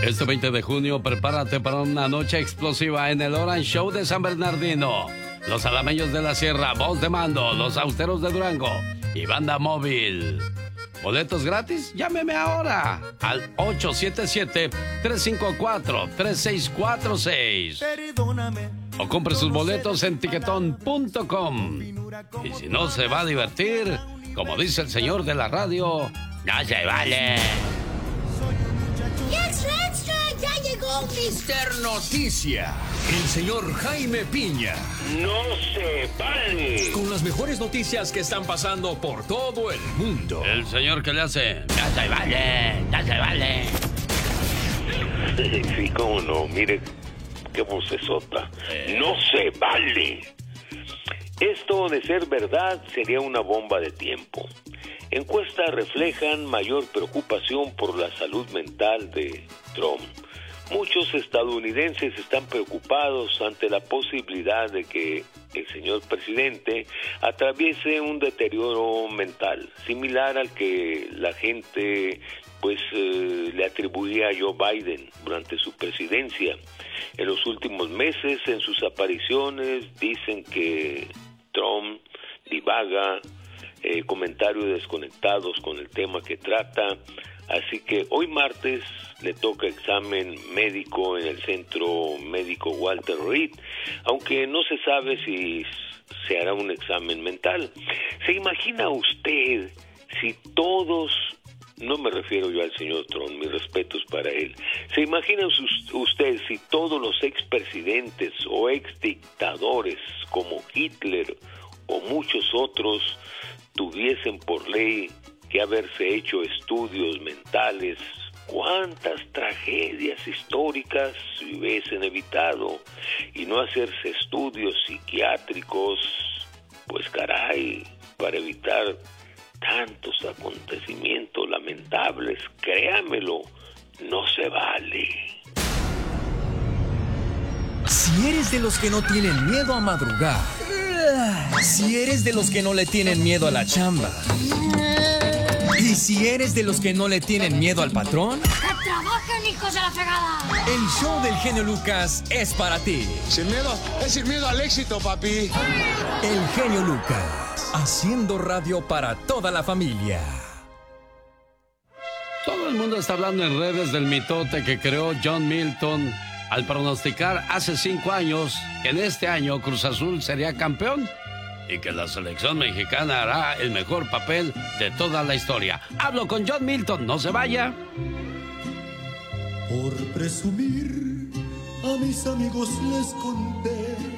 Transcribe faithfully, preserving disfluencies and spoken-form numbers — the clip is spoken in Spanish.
Este veinte de junio, prepárate para una noche explosiva en el Orange Show de San Bernardino. Los Alameños de la Sierra, Voz de Mando, Los Austeros de Durango y Banda Móvil. ¿Boletos gratis? Llámeme ahora al ocho siete siete, tres cinco cuatro, tres seis cuatro seis. O compre sus boletos en tiquetón punto com. Y si no se va a divertir, como dice el señor de la radio, no se vale. ¡Extra, extra! ¡Ya llegó mister Noticia! El señor Jaime Piña. ¡No se vale! Con las mejores noticias que están pasando por todo el mundo. El señor que le hace, no se vale, no se vale. Sí, cómo no, mire qué vocesota. Eh. ¡No se vale! Esto, de ser verdad, sería una bomba de tiempo. Encuestas reflejan mayor preocupación por la salud mental de Trump. Muchos estadounidenses están preocupados ante la posibilidad de que el señor presidente atraviese un deterioro mental, similar al que la gente pues eh, le atribuía a Joe Biden durante su presidencia. En los últimos meses, en sus apariciones, dicen que Trump divaga, eh, comentarios desconectados con el tema que trata. Así que hoy martes le toca examen médico en el Centro Médico Walter Reed, aunque no se sabe si se hará un examen mental. ¿Se imagina usted si todos, no me refiero yo al señor Trump, mis respetos para él, ¿se imagina usted si todos los expresidentes o exdictadores como Hitler o muchos otros tuviesen por ley que haberse hecho estudios mentales? ¿Cuántas tragedias históricas se hubiesen evitado? Y no hacerse estudios psiquiátricos, pues caray, para evitar tantos acontecimientos lamentables, créamelo, no se vale. Si eres de los que no tienen miedo a madrugar, si eres de los que no le tienen miedo a la chamba, y si eres de los que no le tienen miedo al patrón, ¡que trabajen, hijos de la fregada! El show del genio Lucas es para ti. Sin miedo, es sin miedo al éxito, papi. El genio Lucas, haciendo radio para toda la familia. Todo el mundo está hablando en redes del mitote que creó John Milton al pronosticar hace cinco años que en este año Cruz Azul sería campeón y que la selección mexicana hará el mejor papel de toda la historia. Hablo con John Milton, no se vaya. Por presumir, a mis amigos les conté